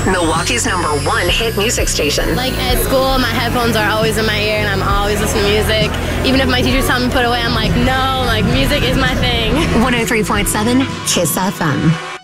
Milwaukee's #1 hit music station. Like at school, my headphones are always in my ear and I'm always listening to music. Even if my teachers tell me to put away, I'm like, no, like music is my thing. 103.7 Kiss FM.